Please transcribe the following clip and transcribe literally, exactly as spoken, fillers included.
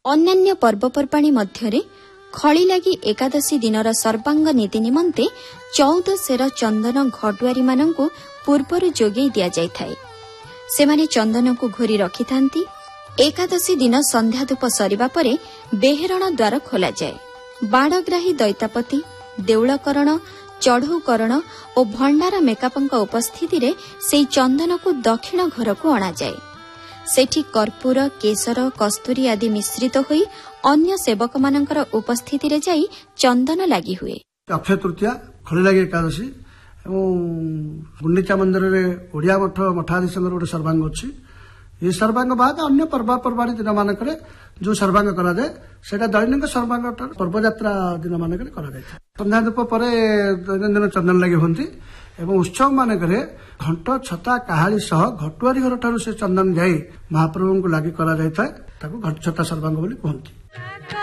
अन्यान्य पर्वपर्वाणी मध्यरे खळी लागि एकादशी दिनर सर्वांग नीति निमंते चौदह सेर चंदन घटुआरी मानंकु पूर्वरु जोगेई दिया जाइथाय। सेमाने चंदन को घोरी रखिथांती। एकादशी दिन संध्या धूप सरिबा परे बेहरण द्वार खोला जाए। बाणग्राही दैतापति, देउळकरण, चढ़ौकरण और भंडारा मेकापंक उपस्थिति रे सेई चंदन को दक्षिण घर को अणा जाए। सेठी कर्पूर, केसर, कस्तूरी आदि मिश्रित होई अन्य सेवक मानकर उपस्थिति रे जाई चंदन लागि हुए। अक्षय तृतीया, खळी लागि एकादशी एवं गुंडीचा मंदिर रे ओडिया मठ मठाधीशंकर गोटे सर्वांग अछि। ये सर्वांग बाद अन्य पर्वपर्वाणी दिन मानकरे जो सर्वांग करा जाए सेटा दैनिक सर्वांग पर्वयात्रा दिन मानकरे करा जाए। संध्या धूप परे दैनंदिन चंदन लागि होंती एवं उत्सव मानकरे घंट, छता, काहाली सह घटुआरी घर ठारू से चंदन जाई महाप्रभु को लागि करा जाय थाए। ताको घट छता सर्वांग बोली कहंती।